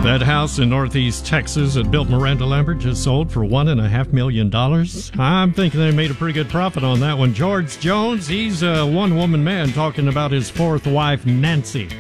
That house in Northeast Texas that built Miranda Lambert just sold for $1.5 million. I'm thinking they made a pretty good profit on that one. George Jones, he's a one-woman man talking about his fourth wife, Nancy.